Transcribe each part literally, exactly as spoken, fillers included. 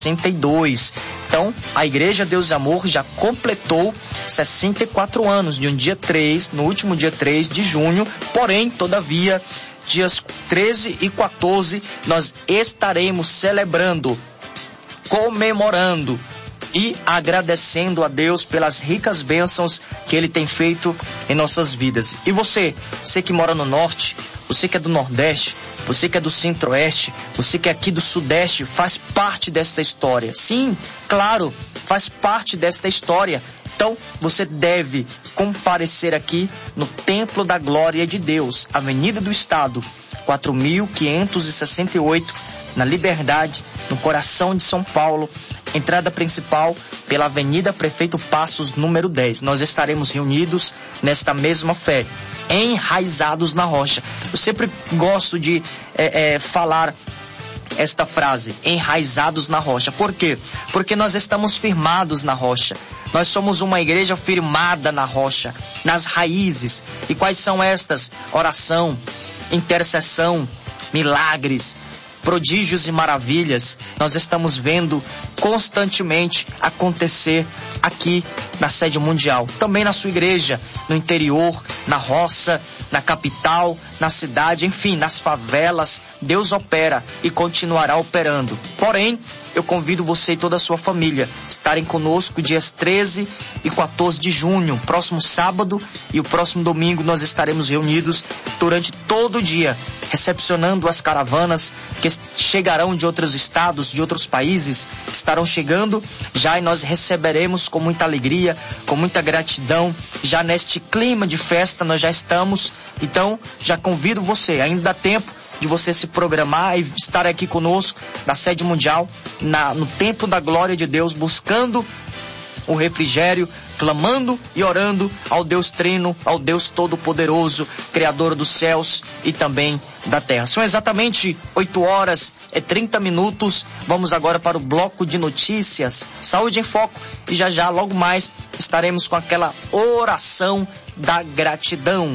sessenta e dois. Então, a Igreja Deus e Amor já completou sessenta e quatro anos, de um dia três, no último dia três de junho. Porém, todavia, dias treze e quatorze, nós estaremos celebrando, comemorando e agradecendo a Deus pelas ricas bênçãos que Ele tem feito em nossas vidas. E você, você que mora no norte, você que é do nordeste, você que é do centro-oeste, você que é aqui do sudeste, faz parte desta história. Sim, claro, faz parte desta história. Então, você deve comparecer aqui no Templo da Glória de Deus, Avenida do Estado, quatro mil quinhentos e sessenta e oito, na Liberdade, no coração de São Paulo, entrada principal pela Avenida Prefeito Passos, número dez. Nós estaremos reunidos nesta mesma fé, enraizados na rocha. Eu sempre gosto de é, é, falar esta frase, enraizados na rocha. Por quê? Porque nós estamos firmados na rocha. Nós somos uma igreja firmada na rocha, nas raízes. E quais são estas? Oração, intercessão, milagres, prodígios e maravilhas. Nós estamos vendo constantemente acontecer aqui na sede mundial. Também na sua igreja, no interior, na roça, na capital, na cidade, enfim, nas favelas. Deus opera e continuará operando. Porém, eu convido você e toda a sua família a estarem conosco dias treze e quatorze de junho, próximo sábado e o próximo domingo. Nós estaremos reunidos durante todo o dia, recepcionando as caravanas que chegarão de outros estados, de outros países, estarão chegando já, e nós receberemos com muita alegria, com muita gratidão. Já neste clima de festa nós já estamos. Então, já convido você, ainda dá tempo de você se programar e estar aqui conosco na sede mundial, na, no Templo da Glória de Deus, buscando o refrigério, clamando e orando ao Deus Trino, ao Deus Todo-Poderoso, Criador dos céus e também da terra. São exatamente oito horas e trinta minutos. Vamos agora para o bloco de notícias, Saúde em Foco, e já já, logo mais, estaremos com aquela oração da gratidão.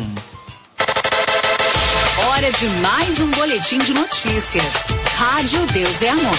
Hora de mais um boletim de notícias. Rádio Deus é Amor.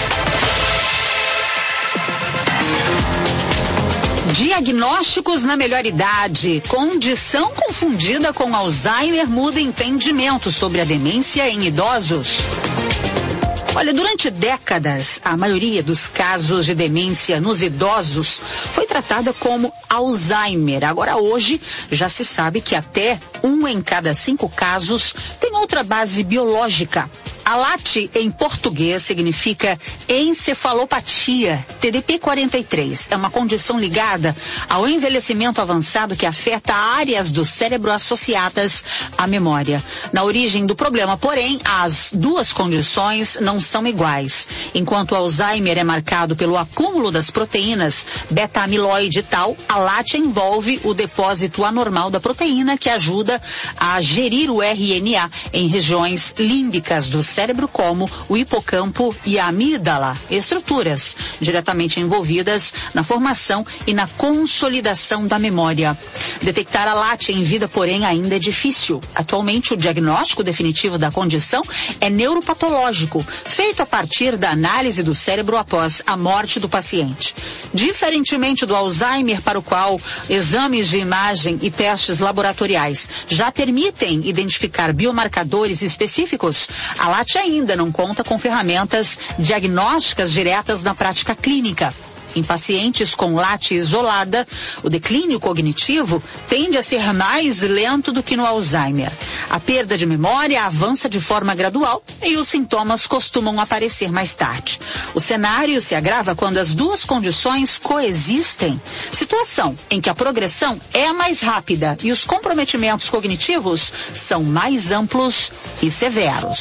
Diagnósticos na melhor idade. Condição confundida com Alzheimer muda entendimento sobre a demência em idosos. Olha, durante décadas, a maioria dos casos de demência nos idosos foi tratada como Alzheimer. Agora, hoje, já se sabe que até um em cada cinco casos tem outra base biológica. A L A T, em português, significa encefalopatia, T D P quarenta e três. É uma condição ligada ao envelhecimento avançado que afeta áreas do cérebro associadas à memória. Na origem do problema, porém, as duas condições não são iguais. Enquanto o Alzheimer é marcado pelo acúmulo das proteínas beta-amiloide e tal, a L A T envolve o depósito anormal da proteína que ajuda a gerir o R N A em regiões límbicas do cérebro, como o hipocampo e a amígdala, estruturas diretamente envolvidas na formação e na consolidação da memória. Detectar a L A T em vida, porém, ainda é difícil. Atualmente, o diagnóstico definitivo da condição é neuropatológico, feito a partir da análise do cérebro após a morte do paciente. Diferentemente do Alzheimer, para o qual exames de imagem e testes laboratoriais já permitem identificar biomarcadores específicos, a L A T ainda não conta com ferramentas diagnósticas diretas na prática clínica. Em pacientes com L A T isolada, o declínio cognitivo tende a ser mais lento do que no Alzheimer. A perda de memória avança de forma gradual e os sintomas costumam aparecer mais tarde. O cenário se agrava quando as duas condições coexistem, situação em que a progressão é mais rápida e os comprometimentos cognitivos são mais amplos e severos.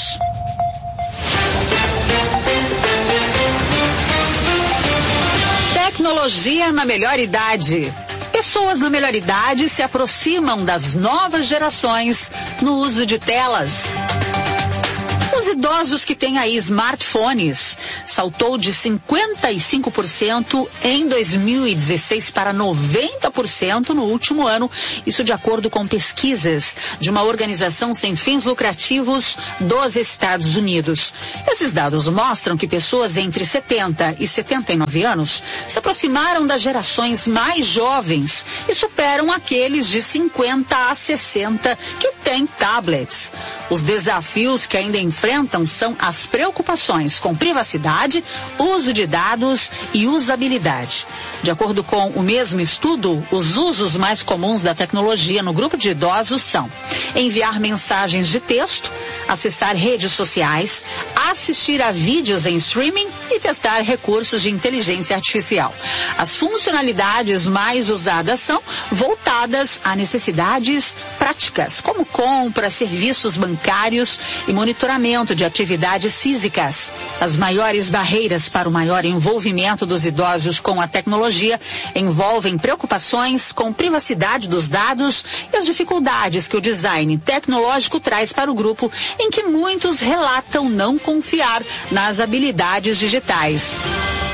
Tecnologia na melhor idade. Pessoas na melhor idade se aproximam das novas gerações no uso de telas. Os idosos que têm aí smartphones saltou de cinquenta e cinco por cento em dois mil e dezesseis para noventa por cento no último ano, isso de acordo com pesquisas de uma organização sem fins lucrativos dos Estados Unidos. Esses dados mostram que pessoas entre setenta e setenta e nove anos se aproximaram das gerações mais jovens e superam aqueles de cinquenta a sessenta que têm tablets. Os desafios que ainda enfrentam são as preocupações com privacidade, uso de dados e usabilidade. De acordo com o mesmo estudo, os usos mais comuns da tecnologia no grupo de idosos são enviar mensagens de texto, acessar redes sociais, assistir a vídeos em streaming e testar recursos de inteligência artificial. As funcionalidades mais usadas são voltadas a necessidades práticas, como compras, serviços bancários e monitoramento de atividades físicas. As maiores barreiras para o maior envolvimento dos idosos com a tecnologia envolvem preocupações com privacidade dos dados e as dificuldades que o design tecnológico traz para o grupo, em que muitos relatam não confiar nas habilidades digitais.